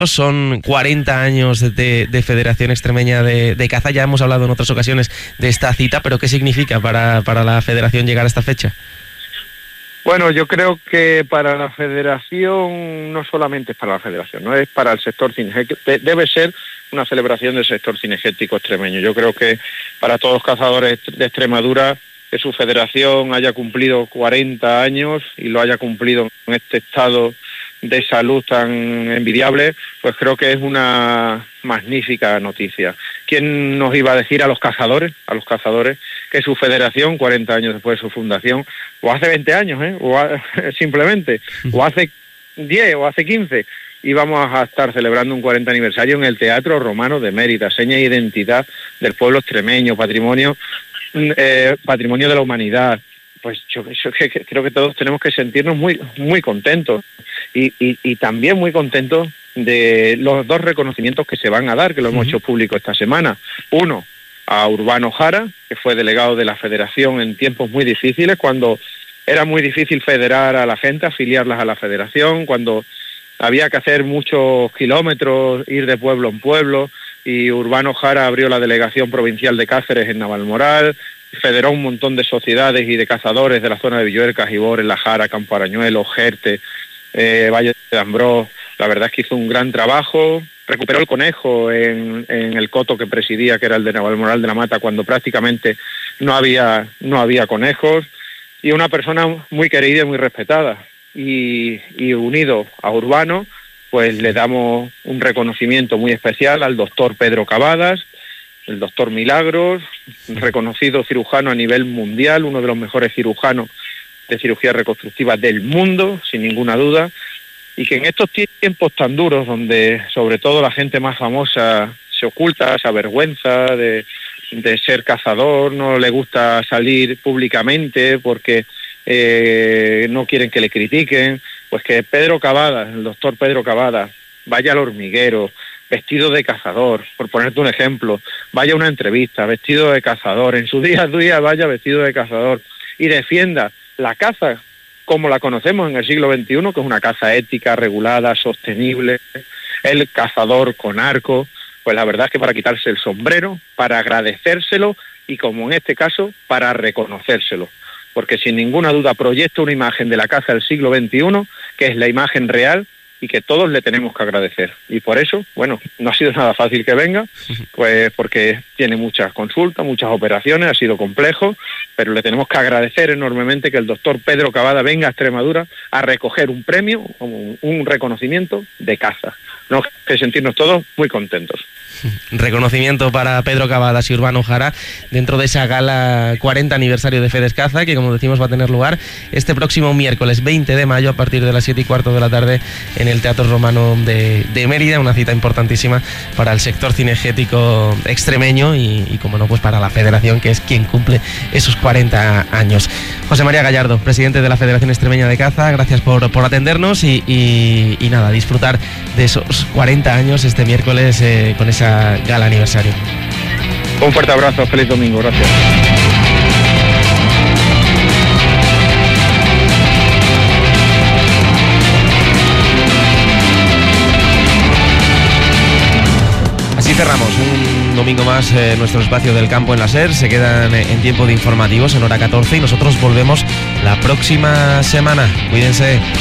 son 40 años de Federación Extremeña de Caza. Ya hemos hablado en otras ocasiones de esta cita, pero ¿qué significa para la Federación llegar a esta fecha? Bueno, yo creo que para la Federación, no solamente es para la Federación, no es para el sector cinegético, debe ser una celebración del sector cinegético extremeño. Yo creo que para todos los cazadores de Extremadura, que su federación haya cumplido 40 años y lo haya cumplido en este estado de salud tan envidiable, pues creo que es una magnífica noticia. ¿Quién nos iba a decir a los cazadores, que su federación, 40 años después de su fundación, o hace 20 años, simplemente, o hace 10 o hace 15, íbamos a estar celebrando un 40 aniversario en el Teatro Romano de Mérida, seña e identidad del pueblo extremeño, patrimonio de la humanidad? Pues yo creo que todos tenemos que sentirnos muy contentos y también muy contentos de los dos reconocimientos que se van a dar, que lo hemos hecho público esta semana. Uno, a Urbano Jara, que fue delegado de la Federación en tiempos muy difíciles, cuando era muy difícil federar a la gente, afiliarlas a la Federación, cuando había que hacer muchos kilómetros, ir de pueblo en pueblo, y Urbano Jara abrió la Delegación Provincial de Cáceres en Navalmoral, federó un montón de sociedades y de cazadores de la zona de Villuerca, Gibor, La Jara, Campo Arañuelo, Jerte, Valle de Ambrós. La verdad es que hizo un gran trabajo, recuperó el conejo en el coto que presidía, que era el de Navalmoral de la Mata, cuando prácticamente no había conejos, y una persona muy querida y muy respetada. Y unido a Urbano, pues le damos un reconocimiento muy especial al doctor Pedro Cavadas, el doctor Milagros, reconocido cirujano a nivel mundial, uno de los mejores cirujanos de cirugía reconstructiva del mundo, sin ninguna duda, y que en estos tiempos tan duros, donde sobre todo la gente más famosa se oculta, se avergüenza de ser cazador, no le gusta salir públicamente porque no quieren que le critiquen, pues que Pedro Cavadas, el doctor Pedro Cavadas, vaya al hormiguero, vestido de cazador, por ponerte un ejemplo, vaya a una entrevista, vestido de cazador, en su día a día vaya vestido de cazador, y defienda la caza como la conocemos en el siglo XXI, que es una caza ética, regulada, sostenible, el cazador con arco. Pues la verdad es que para quitarse el sombrero, para agradecérselo y, como en este caso, para reconocérselo. Porque sin ninguna duda proyecta una imagen de la caza del siglo XXI, que es la imagen real y que todos le tenemos que agradecer. Y por eso, bueno, no ha sido nada fácil que venga, pues porque tiene muchas consultas, muchas operaciones, ha sido complejo, pero le tenemos que agradecer enormemente que el doctor Pedro Cavada venga a Extremadura a recoger un premio, un reconocimiento de caza. Tenemos que sentirnos todos muy contentos. Reconocimiento para Pedro Cavadas y Urbano Jara dentro de esa gala 40 aniversario de Fedescaza, que, como decimos, va a tener lugar este próximo miércoles 20 de mayo a partir de las 7:15 de la tarde en el Teatro Romano de Mérida, una cita importantísima para el sector cinegético extremeño y como no, pues para la Federación, que es quien cumple esos 40 años. José María Gallardo, presidente de la Federación Extremeña de Caza, gracias por atendernos y nada, disfrutar de esos 40 años este miércoles con esa gala aniversario. Un fuerte abrazo, feliz domingo, gracias. Así cerramos un domingo más nuestro espacio del campo en la SER. Se quedan en tiempo de informativos en hora 14 y nosotros volvemos la próxima semana. Cuídense.